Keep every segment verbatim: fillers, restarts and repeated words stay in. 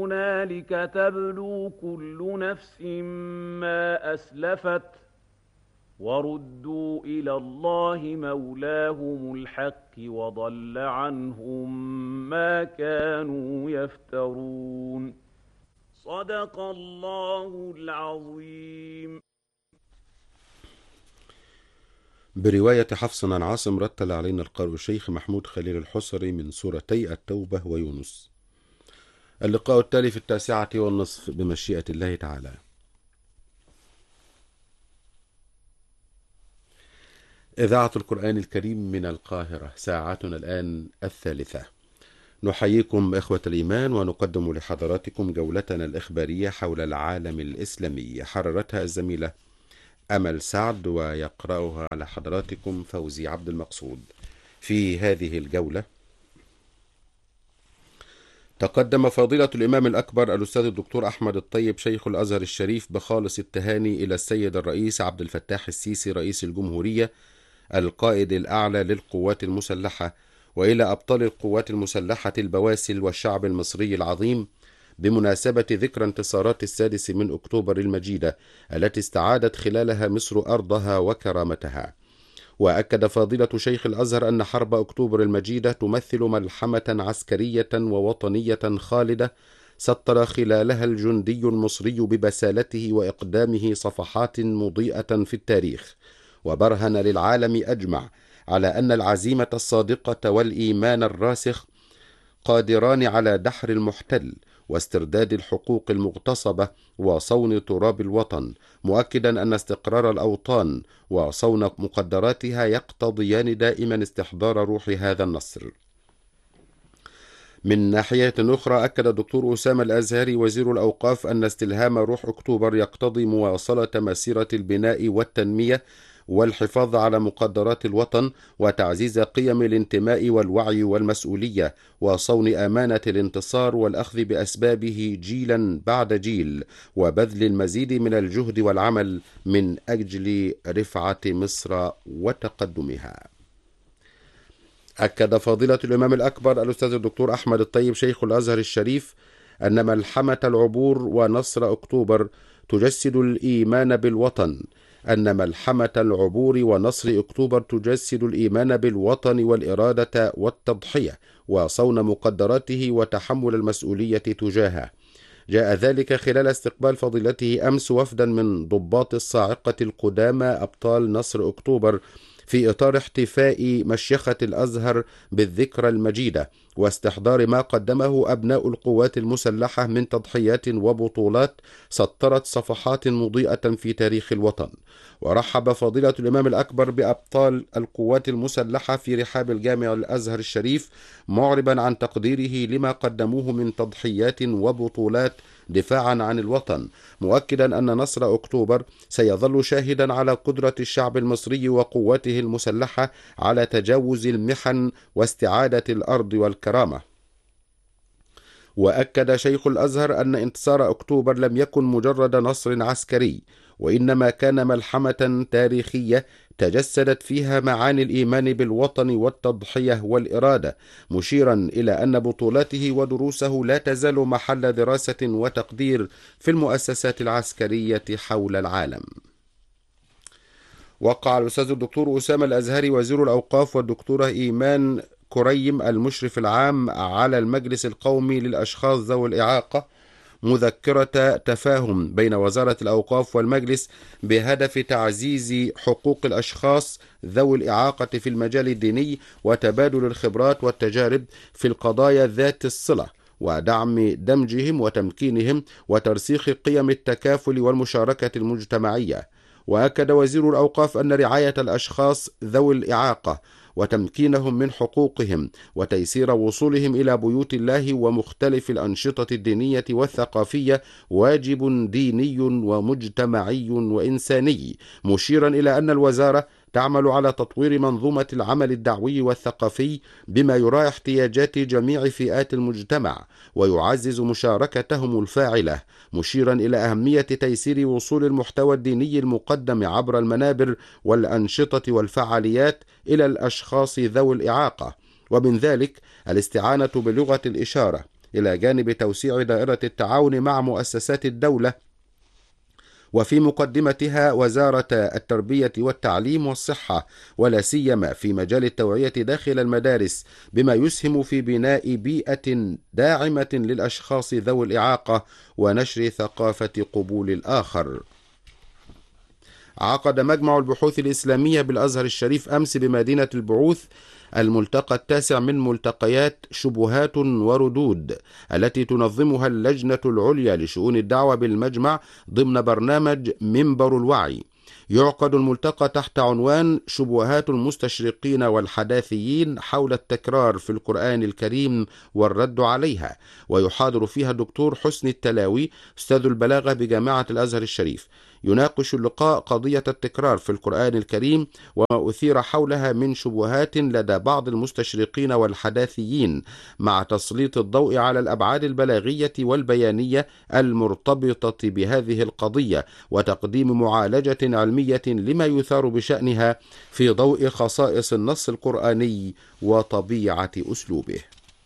هنالك تبلو كل نفس ما أسلفت وردوا إلى الله مولاهم الحق وضل عنهم ما كانوا يفترون. صدق الله العظيم. برواية حفص عن عاصم رتل علينا القارئ الشيخ محمود خليل الحصري من سورتي التوبة ويونس. اللقاء التالي في التاسعة والنصف بمشيئة الله تعالى. إذاعة القرآن الكريم من القاهرة، ساعتنا الآن الثالثة. نحييكم إخوة الإيمان ونقدم لحضراتكم جولتنا الإخبارية حول العالم الإسلامي، حررتها الزميلة أمل سعد ويقرأها على حضراتكم فوزي عبد المقصود. في هذه الجولة تقدم فضيلة الإمام الأكبر الأستاذ الدكتور أحمد الطيب شيخ الأزهر الشريف بخالص التهاني إلى السيد الرئيس عبد الفتاح السيسي رئيس الجمهورية القائد الأعلى للقوات المسلحة، وإلى أبطال القوات المسلحة البواسل والشعب المصري العظيم بمناسبة ذكرى انتصارات السادس من أكتوبر المجيدة التي استعادت خلالها مصر أرضها وكرامتها. وأكد فضيلة شيخ الأزهر أن حرب أكتوبر المجيدة تمثل ملحمة عسكرية ووطنية خالدة سطر خلالها الجندي المصري ببسالته وإقدامه صفحات مضيئة في التاريخ، وبرهن للعالم أجمع على أن العزيمة الصادقة والإيمان الراسخ قادران على دحر المحتل واسترداد الحقوق المغتصبة وصون تراب الوطن، مؤكدا أن استقرار الأوطان وصون مقدراتها يقتضيان دائما استحضار روح هذا النصر. من ناحية أخرى أكد الدكتور أسامة الأزهري وزير الأوقاف أن استلهام روح أكتوبر يقتضي مواصلة مسيرة البناء والتنمية والحفاظ على مقدرات الوطن وتعزيز قيم الانتماء والوعي والمسؤولية وصون أمانة الانتصار والأخذ بأسبابه جيلا بعد جيل، وبذل المزيد من الجهد والعمل من أجل رفعة مصر وتقدمها. أكد فضيلة الإمام الأكبر الأستاذ الدكتور أحمد الطيب شيخ الأزهر الشريف أن ملحمة العبور ونصر أكتوبر تجسد الإيمان بالوطن أن ملحمة العبور ونصر أكتوبر تجسد الإيمان بالوطن والإرادة والتضحية وصون مقدراته وتحمل المسؤولية تجاهه. جاء ذلك خلال استقبال فضيلته أمس وفدا من ضباط الصاعقة القدامى أبطال نصر أكتوبر في إطار احتفاء مشيخة الأزهر بالذكرى المجيدة واستحضار ما قدمه أبناء القوات المسلحة من تضحيات وبطولات سطرت صفحات مضيئة في تاريخ الوطن. ورحب فضيلة الإمام الأكبر بأبطال القوات المسلحة في رحاب الجامع الأزهر الشريف، معربا عن تقديره لما قدموه من تضحيات وبطولات دفاعا عن الوطن، مؤكدا أن نصر أكتوبر سيظل شاهدا على قدرة الشعب المصري وقوته المسلحة على تجاوز المحن واستعادة الأرض والكرامة. وأكد شيخ الأزهر أن انتصار أكتوبر لم يكن مجرد نصر عسكري، وإنما كان ملحمة تاريخية تجسدت فيها معاني الإيمان بالوطن والتضحية والإرادة، مشيرا إلى أن بطولاته ودروسه لا تزال محل دراسة وتقدير في المؤسسات العسكرية حول العالم. وقع الأستاذ الدكتور أسامة الأزهري وزير الأوقاف والدكتورة إيمان كريم المشرف العام على المجلس القومي للأشخاص ذوي الإعاقة مذكرة تفاهم بين وزارة الأوقاف والمجلس بهدف تعزيز حقوق الأشخاص ذوي الإعاقة في المجال الديني وتبادل الخبرات والتجارب في القضايا ذات الصلة ودعم دمجهم وتمكينهم وترسيخ قيم التكافل والمشاركة المجتمعية. وأكد وزير الأوقاف أن رعاية الأشخاص ذوي الإعاقة وتمكينهم من حقوقهم وتيسير وصولهم إلى بيوت الله ومختلف الأنشطة الدينية والثقافية واجب ديني ومجتمعي وإنساني، مشيرا إلى أن الوزارة تعمل على تطوير منظومة العمل الدعوي والثقافي بما يراعي احتياجات جميع فئات المجتمع ويعزز مشاركتهم الفاعلة، مشيرا إلى أهمية تيسير وصول المحتوى الديني المقدم عبر المنابر والأنشطة والفعاليات إلى الأشخاص ذوي الإعاقة، ومن ذلك الاستعانة بلغة الإشارة إلى جانب توسيع دائرة التعاون مع مؤسسات الدولة، وفي مقدمتها وزارة التربية والتعليم والصحة، ولا سيما في مجال التوعية داخل المدارس، بما يسهم في بناء بيئة داعمة للأشخاص ذوي الإعاقة ونشر ثقافة قبول الآخر. عقد مجمع البحوث الإسلامية بالأزهر الشريف أمس بمدينة البعوث الملتقى التاسع من ملتقيات شبهات وردود التي تنظمها اللجنة العليا لشؤون الدعوة بالمجمع ضمن برنامج منبر الوعي. يعقد الملتقى تحت عنوان شبهات المستشرقين والحداثيين حول التكرار في القرآن الكريم والرد عليها، ويحاضر فيها الدكتور حسني التلاوي أستاذ البلاغة بجامعة الأزهر الشريف. يناقش اللقاء قضية التكرار في القرآن الكريم وما أثير حولها من شبهات لدى بعض المستشرقين والحداثيين، مع تسليط الضوء على الأبعاد البلاغية والبيانية المرتبطة بهذه القضية، وتقديم معالجة علمية لما يثار بشأنها في ضوء خصائص النص القرآني وطبيعة أسلوبه.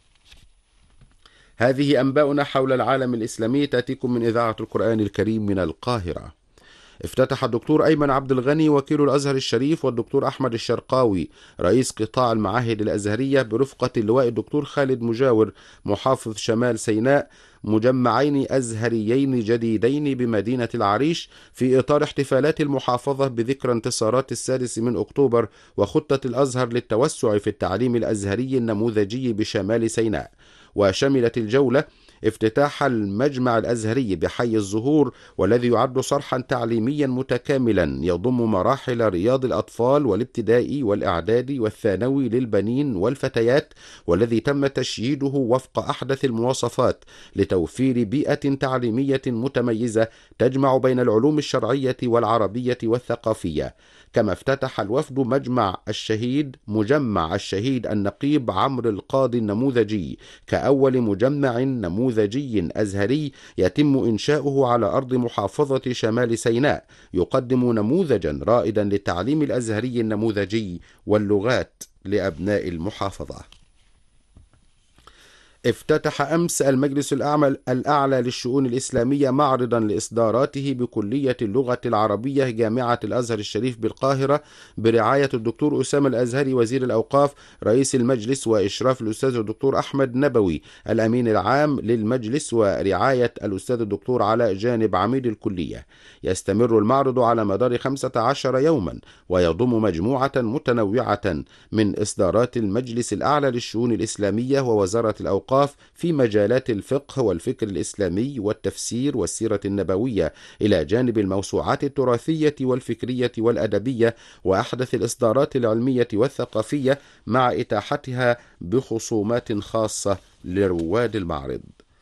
هذه أنباؤنا حول العالم الإسلامي تأتيكم من إذاعة القرآن الكريم من القاهرة. افتتح الدكتور أيمن عبد الغني وكيل الأزهر الشريف والدكتور أحمد الشرقاوي رئيس قطاع المعاهد الأزهرية برفقة اللواء الدكتور خالد مجاور محافظ شمال سيناء مجمعين أزهريين جديدين بمدينة العريش في إطار احتفالات المحافظة بذكرى انتصارات السادس من أكتوبر وخطة الأزهر للتوسع في التعليم الأزهري النموذجي بشمال سيناء. وشملت الجولة افتتاح المجمع الأزهري بحي الزهور، والذي يعد صرحا تعليميا متكاملا يضم مراحل رياض الأطفال والابتدائي والإعدادي والثانوي للبنين والفتيات، والذي تم تشييده وفق أحدث المواصفات لتوفير بيئة تعليمية متميزة تجمع بين العلوم الشرعية والعربية والثقافية. كما افتتح الوفد مجمع الشهيد مجمع الشهيد النقيب عمرو القاضي النموذجي كأول مجمع نموذجي أزهري يتم إنشاؤه على أرض محافظة شمال سيناء، يقدم نموذجا رائدا للتعليم الأزهري النموذجي واللغات لأبناء المحافظة. افتتح أمس المجلس الأعلى للشؤون الإسلامية معرضا لإصداراته بكلية اللغة العربية جامعة الأزهر الشريف بالقاهرة برعاية الدكتور أسامة الأزهري وزير الأوقاف رئيس المجلس، وإشراف الأستاذ الدكتور أحمد نبوي الأمين العام للمجلس، ورعاية الأستاذ الدكتور علاء جانب عميد الكلية. يستمر المعرض على مدار خمسة عشر يوما ويضم مجموعة متنوعة من إصدارات المجلس الأعلى للشؤون الإسلامية ووزارة الأوقاف في مجالات الفقه والفكر الإسلامي والتفسير والسيرة النبوية، إلى جانب الموسوعات التراثية والفكرية والأدبية وأحدث الإصدارات العلمية والثقافية، مع إتاحتها بخصومات خاصة لرواد المعرض.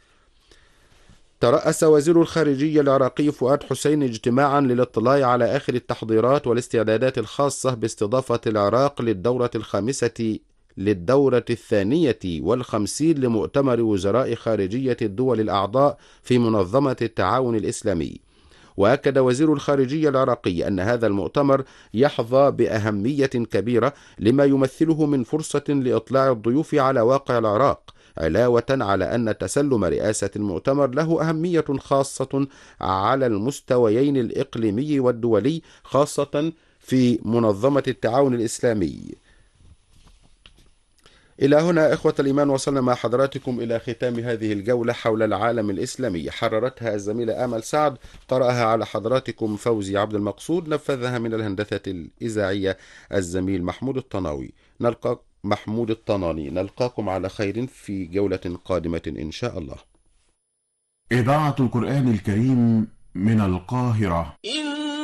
ترأس وزير الخارجية العراقي فؤاد حسين اجتماعا للاطلاع على آخر التحضيرات والاستعدادات الخاصة باستضافة العراق للدورة الخامسة للدورة الثانية والخمسين لمؤتمر وزراء خارجية الدول الأعضاء في منظمة التعاون الإسلامي. وأكد وزير الخارجية العراقي أن هذا المؤتمر يحظى بأهمية كبيرة لما يمثله من فرصة لإطلاع الضيوف على واقع العراق، علاوة على أن تسلم رئاسة المؤتمر له أهمية خاصة على المستويين الإقليمي والدولي، خاصة في منظمة التعاون الإسلامي. إلى هنا إخوة الإيمان وصلنا مع حضراتكم إلى ختام هذه الجولة حول العالم الإسلامي، حررتها الزميلة آمل سعد، قرأها على حضراتكم فوزي عبد المقصود، نفذها من الهندسة الإذاعية الزميل محمود الطناوي. نلقى محمود الطناني نلقاكم على خير في جولة قادمة إن شاء الله. إذاعة القرآن الكريم من القاهرة.